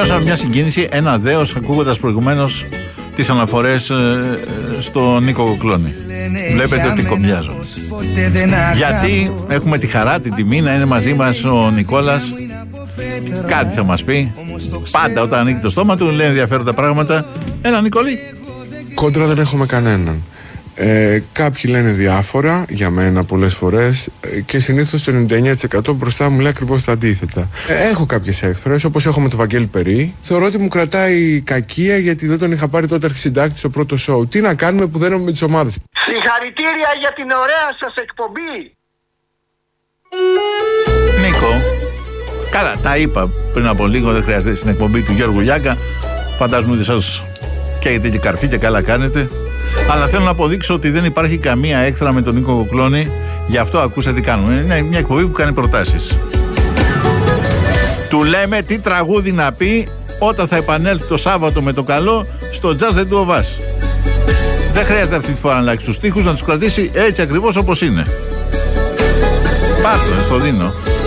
νιώσαμε μια συγκίνηση, ένα δέος, ακούγοντας προηγουμένως τις αναφορές στον Νίκο Κοκλώνη. Βλέπετε ότι κομπιάζω. Γιατί έχουμε τη χαρά, την τιμή να είναι μαζί μας ο Νικόλας. Κάτι θα μας πει. Πάντα όταν ανοίγει το στόμα του λέει ενδιαφέροντα πράγματα. Έλα Νικόλη. Κόντρα δεν έχουμε κανέναν. Κάποιοι λένε διάφορα για μένα πολλές φορές και συνήθως το 99% μπροστά μου λέει ακριβώς τα αντίθετα. Έχω κάποιες έχθρες, όπως έχω με τον Βαγγέλη Περί. Θεωρώ ότι μου κρατάει κακία γιατί δεν τον είχα πάρει τότε αρχισυντάκτη στο πρώτο σοου. Τι να κάνουμε που δεν είμαι με τις ομάδες. Συγχαρητήρια για την ωραία σας εκπομπή. Νίκο, καλά τα είπα πριν από λίγο, δεν χρειάζεται στην εκπομπή του Γιώργου Λιάγκα. Φαντάζομαι ότι σας καίγεται και καρφί και καλά κάνετε. Αλλά θέλω να αποδείξω ότι δεν υπάρχει καμία έκθρα με τον Νίκο Κοκλώνη. Γι' αυτό ακούστε τι κάνουμε. Είναι μια εκπομπή που κάνει προτάσεις. Του λέμε τι τραγούδι να πει όταν θα επανέλθει το Σάββατο με το καλό στο Just The Two of Us. Δεν χρειάζεται αυτή τη φορά να αλλάξει τους στίχους, να τους κρατήσει έτσι ακριβώς όπως είναι. Πάρ' το, στο δίνω.